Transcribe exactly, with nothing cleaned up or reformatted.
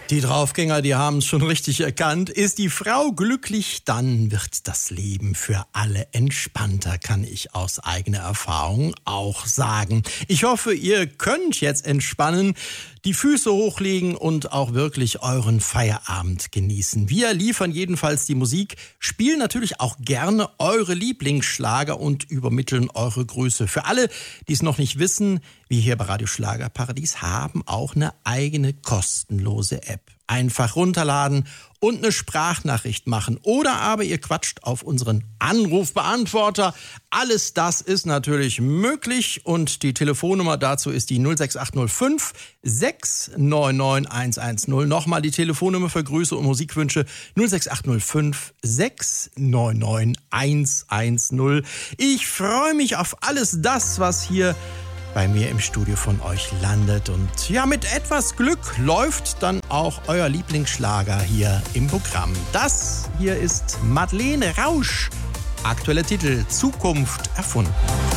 Die Draufgänger, die haben es schon richtig erkannt. Ist die Frau glücklich, dann wird das Leben für alle entspannter, kann ich aus eigener Erfahrung auch sagen. Ich hoffe, ihr könnt jetzt entspannen, die Füße hochlegen und auch wirklich euren Feierabend genießen. Wir liefern jedenfalls die Musik, spielen natürlich auch gerne eure Lieblingsschlager und übermitteln eure Grüße. Für alle, die es noch nicht wissen, wir hier bei Radio Schlagerparadies haben auch eine eigene kostenlose App. Einfach runterladen und eine Sprachnachricht machen. Oder aber ihr quatscht auf unseren Anrufbeantworter. Alles das ist natürlich möglich und die Telefonnummer dazu ist die null sechs acht null fünf sechs neun neun eins eins null. Nochmal die Telefonnummer für Grüße und Musikwünsche null sechs acht null fünf sechs neun neun eins eins null. Ich freue mich auf alles das, was hier bei mir im Studio von euch landet. Und ja, mit etwas Glück läuft dann auch euer Lieblingsschlager hier im Programm. Das hier ist Madeleine Rausch. Aktueller Titel: Zukunft erfunden.